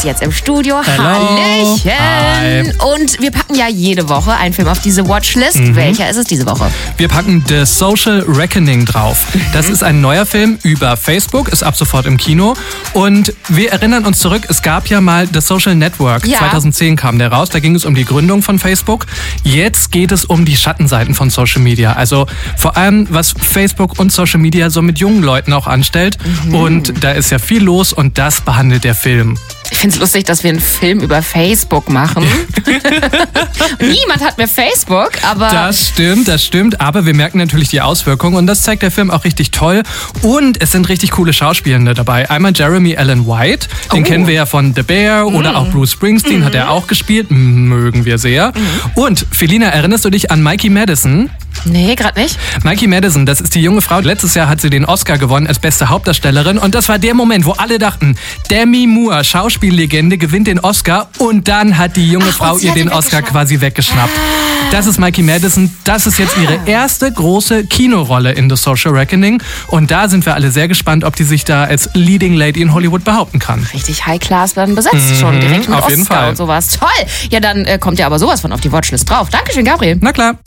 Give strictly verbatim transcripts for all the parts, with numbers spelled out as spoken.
jetzt im Studio. Hello. Hallöchen. Hi. Und wir packen ja jede Woche einen Film auf diese Watchlist. Mhm. Welcher ist es diese Woche? Wir packen The Social Reckoning drauf. Mhm. Das ist ein neuer Film über Facebook, ist ab sofort im Kino. Und wir erinnern uns zurück, es gab ja mal The Social Network. Ja. zweitausendzehn kam der raus, da ging es um die Gründung von Facebook. Jetzt geht es um die Schattenseiten von Social Media. Also vor allem, was Facebook und Social Media so mit jungen Leuten auch anstellt. Mhm. Und da ist ja viel los und das behandelt der Film. Ich finde es lustig, dass wir einen Film über Facebook machen. Niemand hat mehr Facebook, aber... Das stimmt, das stimmt. Aber wir merken natürlich die Auswirkungen und das zeigt der Film auch richtig toll. Und es sind richtig coole Schauspielende dabei. Einmal Jeremy Allen White, den oh. kennen wir ja von The Bear oder mm. auch Bruce Springsteen, mm. hat er auch gespielt. Mögen wir sehr. Mm. Und Felina, erinnerst du dich an Mikey Madison? Nee, gerade nicht. Mikey Madison, das ist die junge Frau. Letztes Jahr hat sie den Oscar gewonnen als beste Hauptdarstellerin. Und das war der Moment, wo alle dachten, Demi Moore, Schauspiellegende, gewinnt den Oscar. Und dann hat die junge Ach, Frau ihr den Oscar quasi weggeschnappt. Ah. Das ist Mikey Madison. Das ist jetzt ihre erste große Kinorolle in The Social Reckoning. Und da sind wir alle sehr gespannt, ob die sich da als Leading Lady in Hollywood behaupten kann. Richtig High Class dann besetzt mhm, schon. Direkt mit auf jeden Oscar Fall. Und sowas. Toll. Ja, dann äh, kommt ja aber sowas von auf die Watchlist drauf. Dankeschön, Gabriel. Na klar.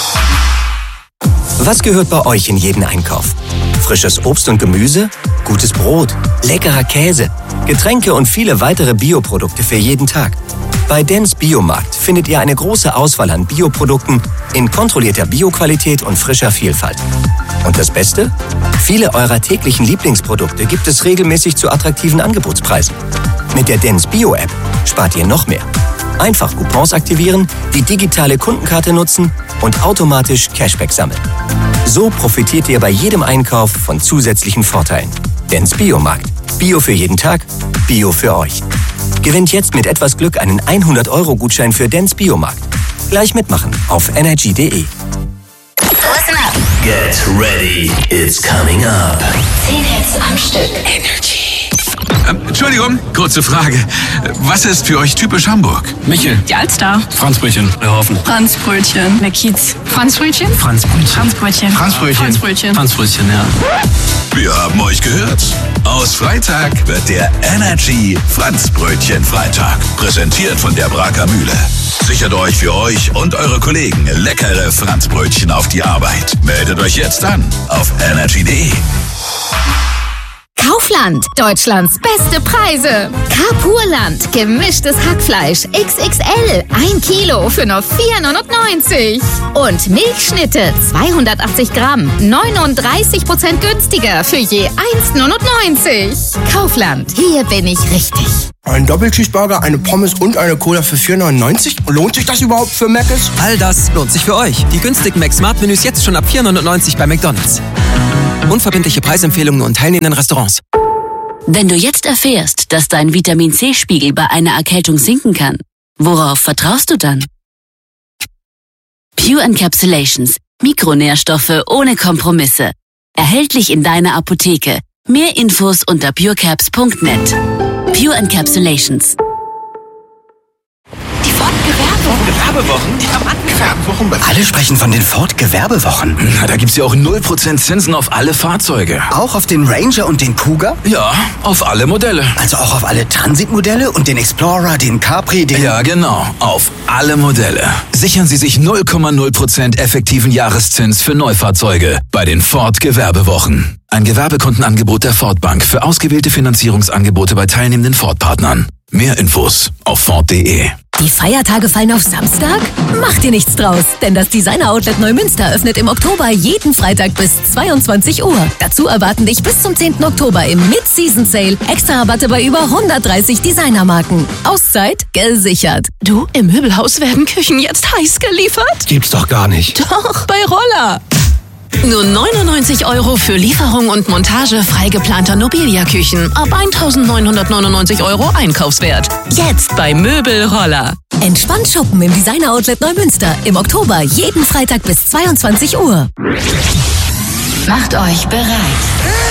Was gehört bei euch in jeden Einkauf? Frisches Obst und Gemüse? Gutes Brot? Leckerer Käse? Getränke und viele weitere Bioprodukte für jeden Tag. Bei Dens Biomarkt findet ihr eine große Auswahl an Bioprodukten in kontrollierter Bioqualität und frischer Vielfalt. Und das Beste? Viele eurer täglichen Lieblingsprodukte gibt es regelmäßig zu attraktiven Angebotspreisen. Mit der Dens Bio-App spart ihr noch mehr. Einfach Coupons aktivieren, die digitale Kundenkarte nutzen und automatisch Cashback sammeln. So profitiert ihr bei jedem Einkauf von zusätzlichen Vorteilen. Dens Biomarkt. Bio für jeden Tag, Bio für euch. Gewinnt jetzt mit etwas Glück einen hundert Euro Gutschein für Dens Biomarkt. Gleich mitmachen auf energy punkt de. Listen up. Get ready, it's coming up. Zehn Hits am Stück. Energy. Entschuldigung, kurze Frage. Was ist für euch typisch Hamburg? Michel. Die Alster. Franzbrötchen. Der Hafen. Franzbrötchen. Der Kiez. Franzbrötchen? Franzbrötchen. Franzbrötchen. Franzbrötchen. Franzbrötchen. Franzbrötchen, ja. Wir haben euch gehört. Aus Freitag wird der Energy Franzbrötchen Freitag. Präsentiert von der Braker Mühle. Sichert euch für euch und eure Kollegen leckere Franzbrötchen auf die Arbeit. Meldet euch jetzt an auf energy punkt de. Kaufland, Deutschlands beste Preise. Carpurland, gemischtes Hackfleisch X X L, ein Kilo für nur vier neunundneunzig. Und Milchschnitte, zweihundertachtzig Gramm, neununddreißig Prozent günstiger für je eins neunundneunzig. Kaufland, hier bin ich richtig. Ein Doppelcheeseburger, eine Pommes und eine Cola für vier neunundneunzig? Lohnt sich das überhaupt für Mc's? All das lohnt sich für euch. Die günstigen Mac-Smart-Menüs jetzt schon ab vier neunundneunzig bei McDonald's. Unverbindliche Preisempfehlungen und teilnehmenden Restaurants. Wenn du jetzt erfährst, dass dein Vitamin-C-Spiegel bei einer Erkältung sinken kann, worauf vertraust du dann? Pure Encapsulations. Mikronährstoffe ohne Kompromisse. Erhältlich in deiner Apotheke. Mehr Infos unter purecaps punkt net. Pure Encapsulations. Die Ford-Gewerbewochen. Gewerbewochen? Die am Gewerbewochen. Alle sprechen von den Ford-Gewerbewochen. Na, da gibt's ja auch null Prozent Zinsen auf alle Fahrzeuge. Auch auf den Ranger und den Kuga? Ja, auf alle Modelle. Also auch auf alle Transitmodelle und den Explorer, den Capri, den... Ja, genau. Auf alle Modelle. Sichern Sie sich null Komma null Prozent effektiven Jahreszins für Neufahrzeuge bei den Ford-Gewerbewochen. Ein Gewerbekundenangebot der Ford Bank für ausgewählte Finanzierungsangebote bei teilnehmenden Ford-Partnern. Mehr Infos auf ford punkt de. Die Feiertage fallen auf Samstag? Mach dir nichts draus, denn das Designer Outlet Neumünster öffnet im Oktober jeden Freitag bis zweiundzwanzig Uhr. Dazu erwarten dich bis zum zehnten Oktober im Mid-Season Sale extra Rabatte bei über hundertdreißig Designermarken. Auszeit gesichert. Du, im Möbelhaus werden Küchen jetzt heiß geliefert? Gibt's doch gar nicht. Doch, bei Roller. Nur neunundneunzig Euro für Lieferung und Montage frei geplanter Nobilia-Küchen. Ab eintausendneunhundertneunundneunzig Euro Einkaufswert. Jetzt bei Möbelroller. Entspannt shoppen im Designer Outlet Neumünster. Im Oktober jeden Freitag bis zweiundzwanzig Uhr. Macht euch bereit.